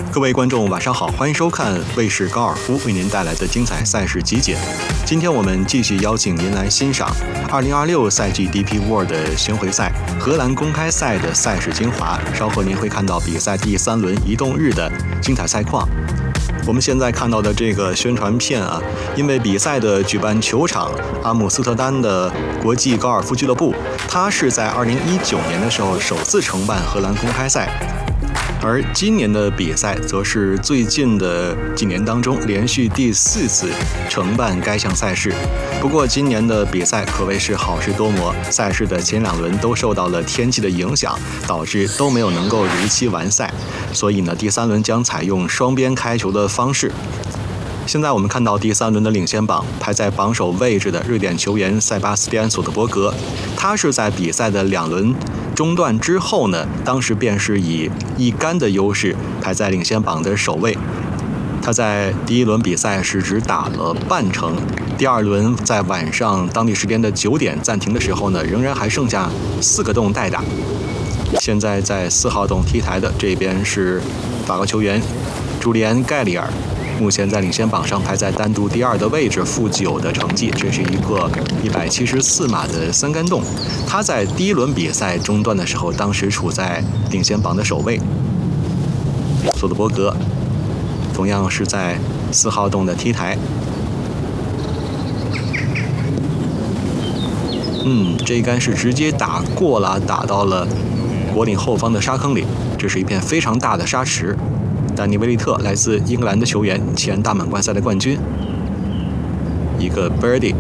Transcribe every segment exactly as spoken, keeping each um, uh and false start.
各位观众晚上好，欢迎收看卫视高尔夫为您带来的精彩赛事集锦。今天我们继续邀请您来欣赏二零二六赛季 D P World 的巡回赛荷兰公开赛的赛事精华。稍后您会看到比赛第三轮移动日的精彩赛况。我们现在看到的这个宣传片啊，因为比赛的举办球场阿姆斯特丹的国际高尔夫俱乐部，它是在二零一九年的时候首次承办荷兰公开赛。而今年的比赛则是最近的几年当中连续第四次承办该项赛事。不过今年的比赛可谓是好事多磨，赛事的前两轮都受到了天气的影响，导致都没有能够如期完赛，所以呢，第三轮将采用双边开球的方式。现在我们看到第三轮的领先榜，排在榜首位置的瑞典球员塞巴斯蒂安·索德伯格，他是在比赛的两轮中断之后呢，当时便是以一杆的优势排在领先榜的首位。他在第一轮比赛是只打了半程，第二轮在晚上当地时间的九点暂停的时候呢，仍然还剩下四个洞待打。现在在四号洞 T 台的这边是法国球员朱利安·盖里尔，目前在领先榜上排在单独第二的位置，负九的成绩，这是一个一百七十四码的三杆洞。他在第一轮比赛中断的时候，当时处在领先榜的首位。索德伯格同样是在四号洞的 T 台。嗯，这一杆是直接打过了，打到了果岭后方的沙坑里，这是一片非常大的沙池。丹尼·威利特来自英格兰的球员，前大满贯赛的冠军，一个 birdie。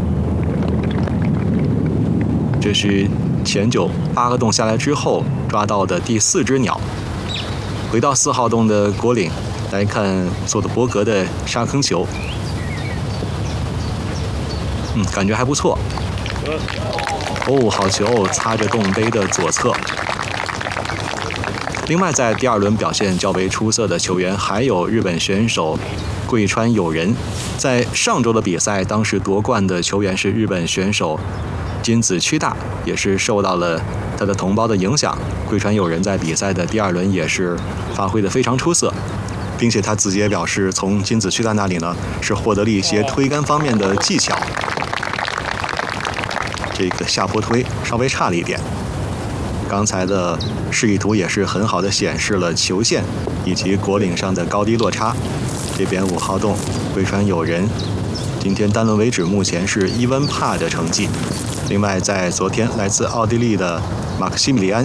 这是前九八个洞下来之后抓到的第四只鸟。回到四号洞的果岭来看索德伯格的沙坑球，嗯，感觉还不错。哦，好球，擦着洞杯的左侧。另外，在第二轮表现较为出色的球员还有日本选手桂川友人。在上周的比赛，当时夺冠的球员是日本选手金子屈大，也是受到了他的同胞的影响。桂川友人在比赛的第二轮也是发挥得非常出色，并且他自己也表示，从金子屈大那里呢是获得了一些推杆方面的技巧。这个下坡推稍微差了一点。刚才的示意图也是很好的显示了球线以及果岭上的高低落差。这边五号洞桂川友人今天单轮为止目前是伊温帕的成绩。另外在昨天来自奥地利的马克西米利安